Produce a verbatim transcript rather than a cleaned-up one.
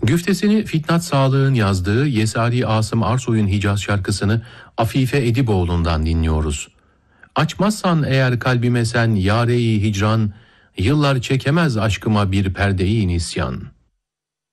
Güftesini Fitnat Sağlık'ın yazdığı Yesari Asım Arsoy'un Hicaz şarkısını Afife Ediboğlu'ndan dinliyoruz. Açmazsan eğer kalbime sen yare-i hicran, yıllar çekemez aşkıma bir perde-i nisyan.